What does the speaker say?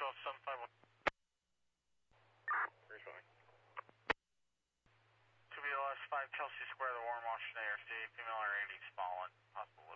751. Refilling. 2BLS 5 Chelsea Square, the Warren Washington ARC, female R80 Spotland, possible